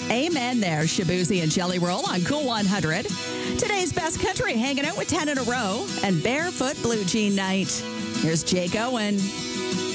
Amen there, Shabuzi and Jelly Roll on Cool 100. Today's best country hanging out with 10 in a row and Barefoot Blue Jean Night. Here's Jake Owen.